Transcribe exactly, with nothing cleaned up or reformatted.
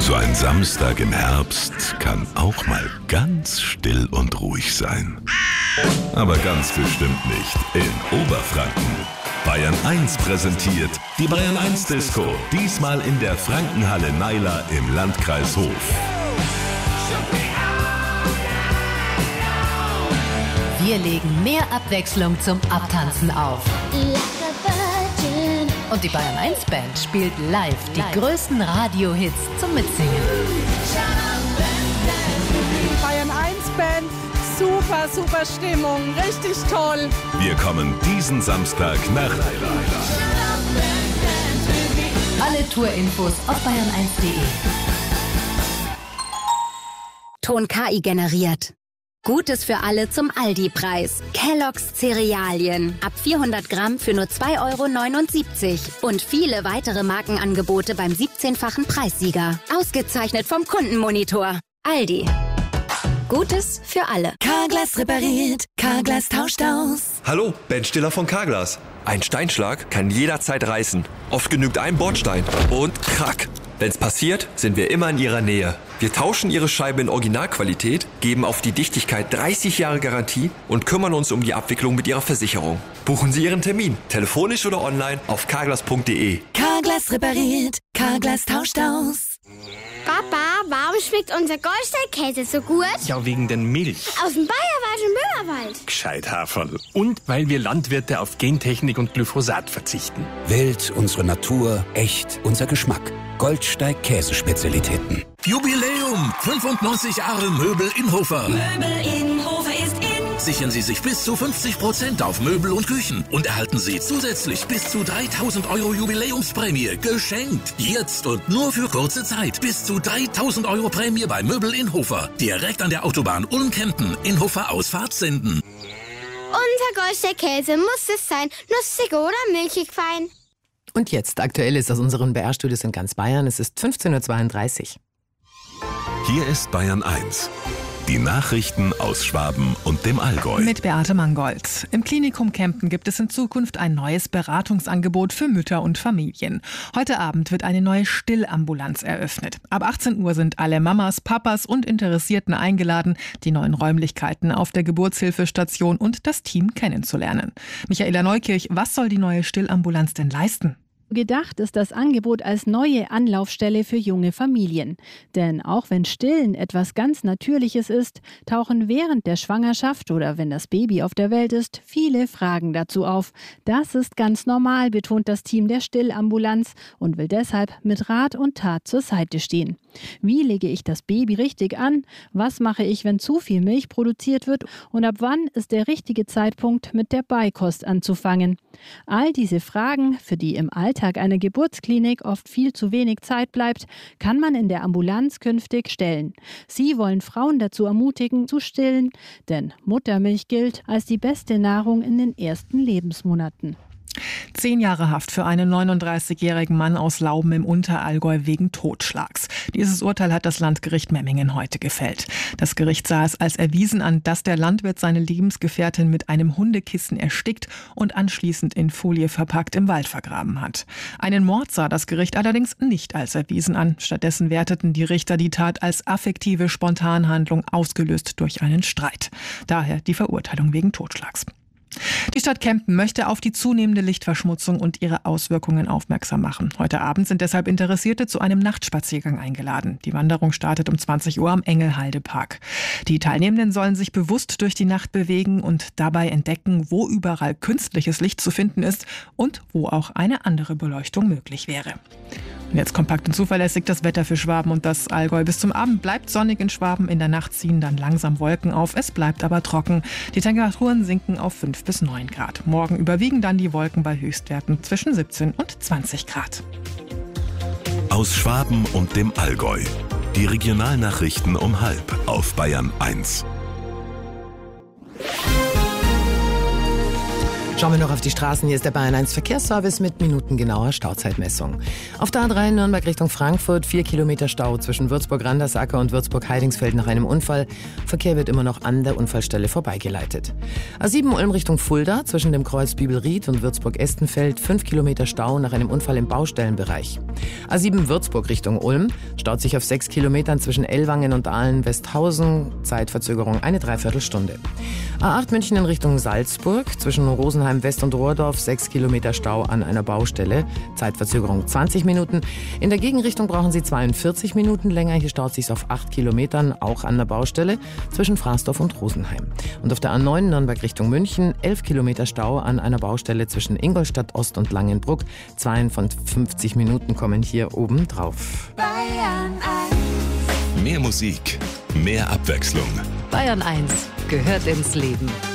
So ein Samstag im Herbst kann auch mal ganz still und ruhig sein. Aber ganz bestimmt nicht in Oberfranken. Bayern eins präsentiert die Bayern eins Disco. Diesmal in der Frankenhalle Naila im Landkreis Hof. Wir legen mehr Abwechslung zum Abtanzen auf. Und die Bayern eins Band spielt live die größten Radiohits zum Mitsingen. Bayern eins Band, super, super Stimmung, richtig toll. Wir kommen diesen Samstag nach Naila. Alle Tourinfos auf bayern eins punkt de. Ton K I generiert. Gutes für alle zum Aldi-Preis. Kellogg's Cerealien. Ab vierhundert Gramm für nur zwei Euro neunundsiebzig. Und viele weitere Markenangebote beim siebzehnfachen Preissieger. Ausgezeichnet vom Kundenmonitor. Aldi. Gutes für alle. Carglass repariert. Carglass tauscht aus. Hallo, Ben Stiller von Carglass. Ein Steinschlag kann jederzeit reißen. Oft genügt ein Bordstein. Und krack. Wenn's passiert, sind wir immer in Ihrer Nähe. Wir tauschen Ihre Scheibe in Originalqualität, geben auf die Dichtigkeit dreißig Jahre Garantie und kümmern uns um die Abwicklung mit Ihrer Versicherung. Buchen Sie Ihren Termin, telefonisch oder online auf carglass punkt de. Carglass repariert. Carglass tauscht aus. Papa, warum schmeckt unser Goldstein-Käse so gut? Ja, wegen den Milch. Aus dem bayerischen Müllerwald. Gescheit, Haferl. Und weil wir Landwirte auf Gentechnik und Glyphosat verzichten. Wählt unsere Natur, echt unser Geschmack. Goldsteig Käsespezialitäten. Jubiläum! fünfundneunzig Jahre Möbel Inhofer. Möbel Inhofer ist in. Sichern Sie sich bis zu fünfzig Prozent auf Möbel und Küchen und erhalten Sie zusätzlich bis zu dreitausend Euro Jubiläumsprämie geschenkt. Jetzt und nur für kurze Zeit. Bis zu dreitausend Euro Prämie bei Möbel Inhofer. Direkt an der Autobahn Ulm-Kempten. Inhofer Ausfahrt senden. Unser Goldstein-Käse muss es sein. Nussig oder milchig fein. Und jetzt, aktuell ist aus unseren B R-Studios in ganz Bayern. Es ist fünfzehn Uhr zweiunddreißig. Hier ist Bayern eins. Die Nachrichten aus Schwaben und dem Allgäu. Mit Beate Mangold. Im Klinikum Kempten gibt es in Zukunft ein neues Beratungsangebot für Mütter und Familien. Heute Abend wird eine neue Stillambulanz eröffnet. Ab achtzehn Uhr sind alle Mamas, Papas und Interessierten eingeladen, die neuen Räumlichkeiten auf der Geburtshilfestation und das Team kennenzulernen. Michaela Neukirch, was soll die neue Stillambulanz denn leisten? Gedacht ist das Angebot als neue Anlaufstelle für junge Familien. Denn auch wenn Stillen etwas ganz Natürliches ist, tauchen während der Schwangerschaft oder wenn das Baby auf der Welt ist, viele Fragen dazu auf. Das ist ganz normal, betont das Team der Stillambulanz und will deshalb mit Rat und Tat zur Seite stehen. Wie lege ich das Baby richtig an? Was mache ich, wenn zu viel Milch produziert wird? Und ab wann ist der richtige Zeitpunkt, mit der Beikost anzufangen? All diese Fragen, für die im Alltag einer Geburtsklinik oft viel zu wenig Zeit bleibt, kann man in der Ambulanz künftig stellen. Sie wollen Frauen dazu ermutigen, zu stillen, denn Muttermilch gilt als die beste Nahrung in den ersten Lebensmonaten. Zehn Jahre Haft für einen neununddreißigjährigen Mann aus Lauben im Unterallgäu wegen Totschlags. Dieses Urteil hat das Landgericht Memmingen heute gefällt. Das Gericht sah es als erwiesen an, dass der Landwirt seine Lebensgefährtin mit einem Hundekissen erstickt und anschließend in Folie verpackt im Wald vergraben hat. Einen Mord sah das Gericht allerdings nicht als erwiesen an. Stattdessen werteten die Richter die Tat als affektive Spontanhandlung, ausgelöst durch einen Streit. Daher die Verurteilung wegen Totschlags. Die Stadt Kempten möchte auf die zunehmende Lichtverschmutzung und ihre Auswirkungen aufmerksam machen. Heute Abend sind deshalb Interessierte zu einem Nachtspaziergang eingeladen. Die Wanderung startet um zwanzig Uhr am Engelhalde-Park. Die Teilnehmenden sollen sich bewusst durch die Nacht bewegen und dabei entdecken, wo überall künstliches Licht zu finden ist und wo auch eine andere Beleuchtung möglich wäre. Und jetzt kompakt und zuverlässig das Wetter für Schwaben und das Allgäu. Bis zum Abend bleibt sonnig in Schwaben, in der Nacht ziehen dann langsam Wolken auf. Es bleibt aber trocken. Die Temperaturen sinken auf fünf bis neun Grad. Morgen überwiegen dann die Wolken bei Höchstwerten zwischen siebzehn und zwanzig Grad. Aus Schwaben und dem Allgäu. Die Regionalnachrichten um halb auf Bayern eins. Schauen wir noch auf die Straßen. Hier ist der Bayern eins Verkehrsservice mit minutengenauer Stauzeitmessung. Auf der A drei Nürnberg Richtung Frankfurt, vier Kilometer Stau zwischen Würzburg-Randersacker und Würzburg-Heidingsfeld nach einem Unfall. Verkehr wird immer noch an der Unfallstelle vorbeigeleitet. A sieben Ulm Richtung Fulda, zwischen dem Kreuz Bibelried und Würzburg-Estenfeld, fünf Kilometer Stau nach einem Unfall im Baustellenbereich. A sieben Würzburg Richtung Ulm, staut sich auf sechs Kilometern zwischen Ellwangen und Aalen-Westhausen, Zeitverzögerung eine Dreiviertelstunde. A acht München in Richtung Salzburg, zwischen Rosenheim West und Rohrdorf, sechs Kilometer Stau an einer Baustelle, Zeitverzögerung zwanzig Minuten. In der Gegenrichtung brauchen Sie zweiundvierzig Minuten länger, hier staut sich auf acht Kilometern, auch an der Baustelle, zwischen Fraßdorf und Rosenheim. Und auf der A neun Nürnberg Richtung München, elf Kilometer Stau an einer Baustelle zwischen Ingolstadt Ost und Langenbruck, zweiundfünfzig Minuten kommen hier oben drauf. Bayern eins. Mehr Musik, mehr Abwechslung. Bayern eins gehört ins Leben.